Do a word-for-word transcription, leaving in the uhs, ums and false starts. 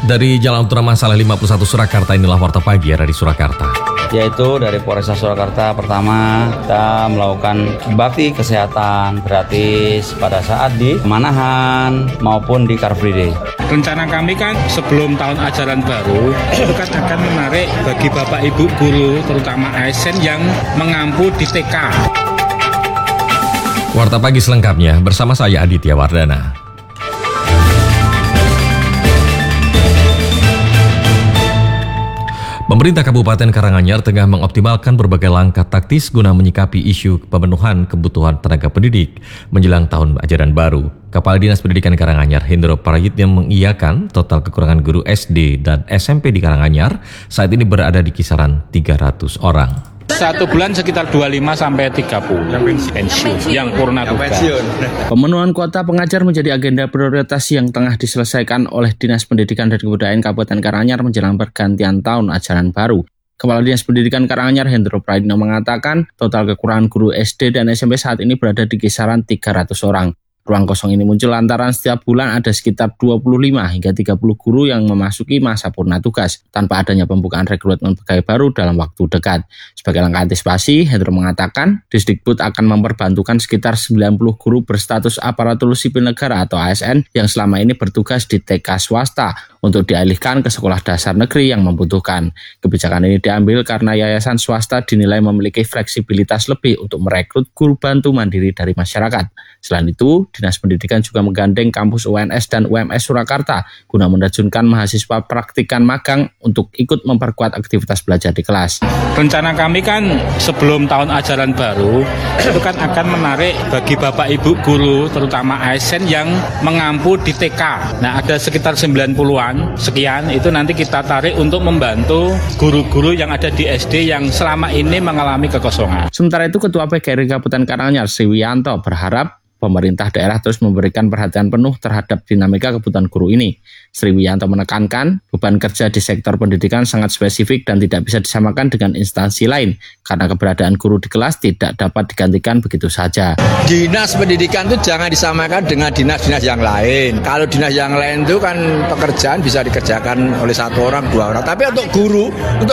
Dari Jalan Utama Saleh lima puluh satu Surakarta, inilah Warta Pagi ya dari Surakarta. Yaitu dari Polresta Surakarta, pertama kita melakukan bakti kesehatan gratis pada saat di Manahan maupun di Car Free Day. Rencana kami kan sebelum tahun ajaran baru itu kan akan menarik bagi Bapak Ibu guru terutama A S N yang mengampu di T K. Warta Pagi selengkapnya bersama saya Aditya Wardana. Pemerintah Kabupaten Karanganyar tengah mengoptimalkan berbagai langkah taktis guna menyikapi isu pemenuhan kebutuhan tenaga pendidik menjelang tahun ajaran baru. Kepala Dinas Pendidikan Karanganyar, Hendro Prayitno, mengiyakan total kekurangan guru S D dan S M P di Karanganyar saat ini berada di kisaran tiga ratus orang. Satu bulan sekitar dua puluh lima sampai tiga puluh yang pensiun, yang purna tugas. Pemenuhan kuota pengajar menjadi agenda prioritas yang tengah diselesaikan oleh Dinas Pendidikan dan Kebudayaan Kabupaten Karanganyar menjelang pergantian tahun ajaran baru. Kepala Dinas Pendidikan Karanganyar, Hendro Prayitno, mengatakan total kekurangan guru S D dan S M P saat ini berada di kisaran tiga ratus orang. Ruang kosong ini muncul lantaran setiap bulan ada sekitar dua puluh lima hingga tiga puluh guru yang memasuki masa purna tugas tanpa adanya pembukaan rekrutmen pegawai baru dalam waktu dekat. Sebagai langkah antisipasi, Hendro mengatakan Disdikbud akan memperbantukan sekitar sembilan puluh guru berstatus aparatur sipil negara atau A S N yang selama ini bertugas di T K swasta untuk dialihkan ke sekolah dasar negeri yang membutuhkan. Kebijakan ini diambil karena yayasan swasta dinilai memiliki fleksibilitas lebih untuk merekrut guru bantu mandiri dari masyarakat. Selain itu, Dinas Pendidikan juga menggandeng kampus U N S dan U M S Surakarta guna menerjunkan mahasiswa praktikan magang untuk ikut memperkuat aktivitas belajar di kelas. Rencana kami kan sebelum tahun ajaran baru itu kan akan menarik bagi Bapak Ibu guru terutama A S N yang mengampu di T K. Nah, ada sekitar sembilan puluhan sekian itu nanti kita tarik untuk membantu guru-guru yang ada di S D yang selama ini mengalami kekosongan. Sementara itu, Ketua P G R I Kabupaten Karanganyar, Sri Wiyanto, berharap pemerintah daerah terus memberikan perhatian penuh terhadap dinamika kebutuhan guru ini. Sri Wiyanto menekankan beban kerja di sektor pendidikan sangat spesifik dan tidak bisa disamakan dengan instansi lain karena keberadaan guru di kelas tidak dapat digantikan begitu saja. Dinas pendidikan itu jangan disamakan dengan dinas-dinas yang lain. Kalau dinas yang lain itu kan pekerjaan bisa dikerjakan oleh satu orang, dua orang. Tapi untuk guru, untuk